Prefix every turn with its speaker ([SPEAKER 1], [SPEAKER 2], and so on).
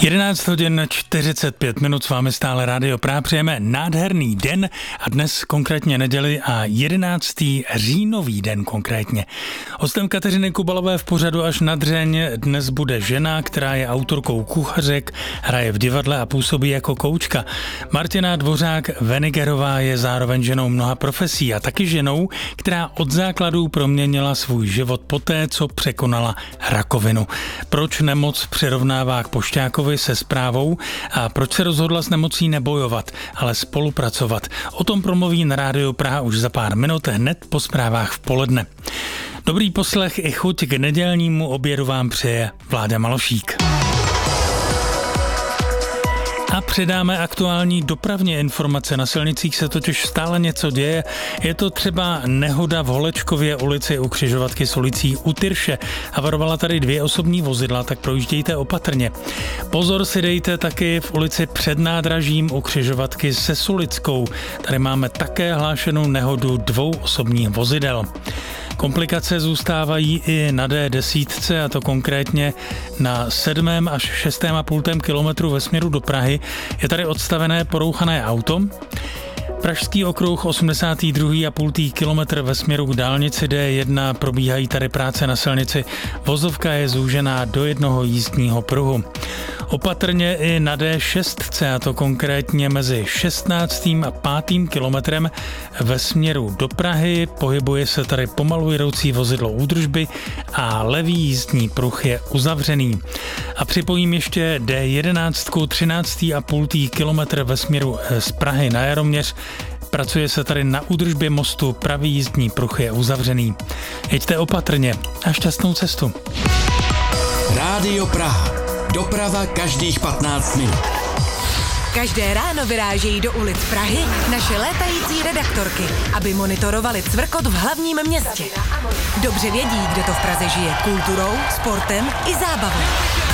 [SPEAKER 1] 11 hodin 45 minut s vámi stále Rádio Praha. Přejeme nádherný den a dnes konkrétně neděli a 11. říjnový den konkrétně. Hostem Kateřiny Kubalové v pořadu Až na dřeň dnes bude žena, která je autorkou kuchařek, hraje v divadle a působí jako koučka. Martina Dvořák-Wenigerová je zároveň ženou mnoha profesí a taky ženou, která od základů proměnila svůj život poté, co překonala rakovinu. Proč nemoc přirovnává k Pošťákovi se zprávou a proč se rozhodla s nemocí nebojovat, ale spolupracovat. O tom promluví na Rádiu Praha už za pár minut, hned po zprávách v poledne. Dobrý poslech i chuť k nedělnímu obědu vám přeje Vláďa Malošík. A předáme aktuální dopravní informace. Na silnicích se totiž stále něco děje. Je to třeba nehoda v Holečkově ulici u křižovatky s ulicí u Tyrše. Havarovala tady 2 osobní vozidla, tak projíždějte opatrně. Pozor si dejte taky v ulici před nádražím u křižovatky se Sulickou. Tady máme také hlášenou nehodu 2 osobních vozidel. Komplikace zůstávají i na D10, a to konkrétně na 7. až 6,5 kilometru ve směru do Prahy. Je tady odstavené porouchané auto. Pražský okruh 82,5 kilometr ve směru k dálnici D1, probíhají tady práce na silnici. Vozovka je zúžená do jednoho jízdního pruhu. Opatrně i na D6, a to konkrétně mezi 16. a 5. kilometrem ve směru do Prahy. Pohybuje se tady pomalu jedoucí vozidlo údržby a levý jízdní pruh je uzavřený. A připojím ještě D11, 13,5 kilometr ve směru z Prahy na Jaroměř. Pracuje se tady na údržbě mostu, pravý jízdní pruh je uzavřený. Jeďte opatrně a šťastnou cestu.
[SPEAKER 2] Rádio Praha. Doprava každých 15 minut.
[SPEAKER 3] Každé ráno vyrážejí do ulic Prahy naše létající redaktorky, aby monitorovali cvrkot v hlavním městě. Dobře vědí, kde to v Praze žije kulturou, sportem i zábavou.